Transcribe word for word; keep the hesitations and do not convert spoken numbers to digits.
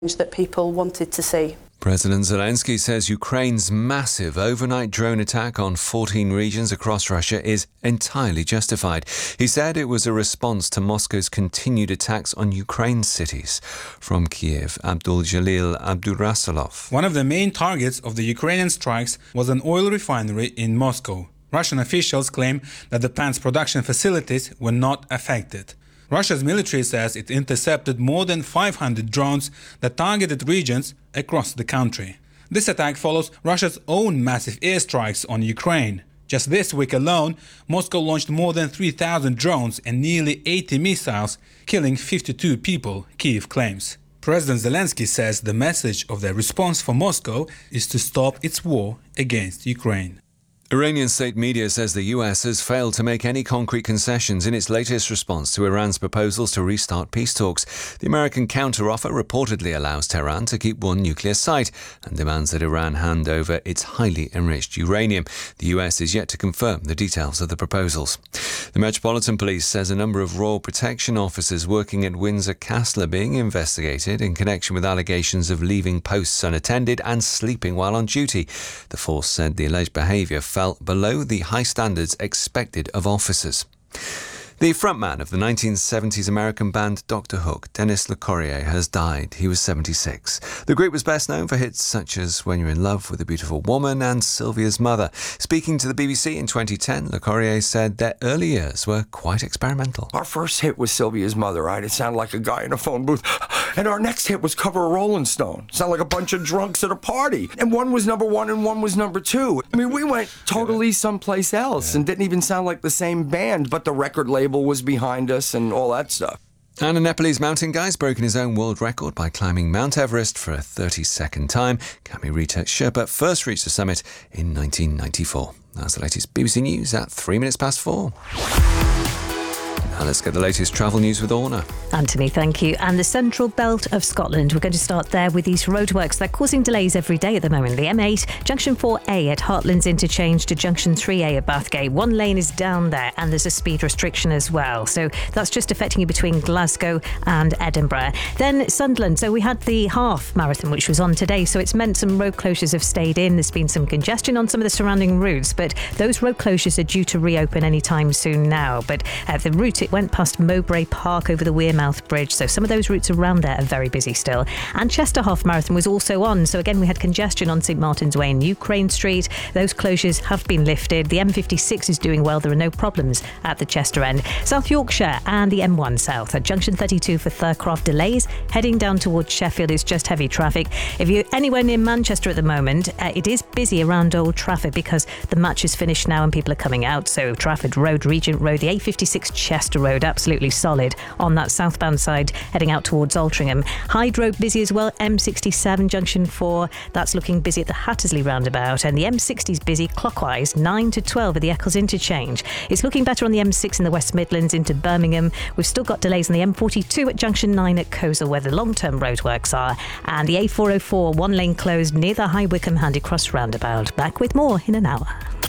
that people wanted to see. President Zelensky says Ukraine's massive overnight drone attack on fourteen regions across Russia is entirely justified. He said it was a response to Moscow's continued attacks on Ukraine's cities. From Kiev, Abdul Jalil Abdurasulov. One of the main targets of the Ukrainian strikes was an oil refinery in Moscow. Russian officials claim that the plant's production facilities were not affected. Russia's military says it intercepted more than five hundred drones that targeted regions across the country. This attack follows Russia's own massive airstrikes on Ukraine. Just this week alone, Moscow launched more than three thousand drones and nearly eighty missiles, killing fifty-two people, Kyiv claims. President Zelensky says the message of their response for Moscow is to stop its war against Ukraine. Iranian state media says the U S has failed to make any concrete concessions in its latest response to Iran's proposals to restart peace talks. The American counteroffer reportedly allows Tehran to keep one nuclear site and demands that Iran hand over its highly enriched uranium. The U S is yet to confirm the details of the proposals. The Metropolitan Police says a number of Royal Protection officers working at Windsor Castle are being investigated in connection with allegations of leaving posts unattended and sleeping while on duty. The force said the alleged behaviour fell below the high standards expected of officers. The frontman of the nineteen seventies American band Doctor Hook, Denis LeCourrier, has died. He was seventy-six. The group was best known for hits such as When You're in Love with a Beautiful Woman and Sylvia's Mother. Speaking to the B B C in twenty ten, LeCourrier said their early years were quite experimental. Our first hit was Sylvia's Mother, right? It sounded like a guy in a phone booth. And our next hit was Cover a Rolling Stone. It sounded like a bunch of drunks at a party. And one was number one and one was number two. I mean, we went totally someplace else yeah. and didn't even sound like the same band, but the record label was behind us and all that stuff. And a Nepalese mountain guy's broken his own world record by climbing Mount Everest for a thirty-second time. Kamirita Sherpa first reached the summit in nineteen ninety-four. That's the latest B B C News at three minutes past four. Now let's get the latest travel news with Orna. Anthony, thank you. And the central belt of Scotland. We're going to start there with these roadworks. They're causing delays every day at the moment. The M eight, Junction four A at Heartlands Interchange to Junction three A at Bathgate. One lane is down there and there's a speed restriction as well. So that's just affecting you between Glasgow and Edinburgh. Then Sunderland. So we had the half marathon, which was on today. So it's meant some road closures have stayed in. There's been some congestion on some of the surrounding routes, but those road closures are due to reopen anytime soon now. But uh, the route, it went past Mowbray Park over the Wearmouth Bridge, so some of those routes around there are very busy still. And Chester Half Marathon was also on, so again we had congestion on St Martin's Way and Ukraine Street. Those closures have been lifted. The M fifty-six is doing well. There are no problems at the Chester end. South Yorkshire and the M one South at Junction thirty-two for Thurcroft delays. Heading down towards Sheffield is just heavy traffic. If you're anywhere near Manchester at the moment, uh, it is busy around Old Trafford because the match is finished now and people are coming out. So Trafford Road, Regent Road, the A fifty-six Chester Road, absolutely solid on that southbound side heading out towards Altrincham. Hyde Road busy as well. M sixty-seven Junction four, that's looking busy at the Hattersley roundabout, and the M sixty is busy clockwise nine to twelve at the Eccles interchange. It's looking better on the M six in the West Midlands into Birmingham. We've still got delays on the M forty-two at Junction nine at Coleshill where the long-term roadworks are, and the A four oh four one lane closed near the High Wycombe Handy Cross roundabout. Back with more in an hour.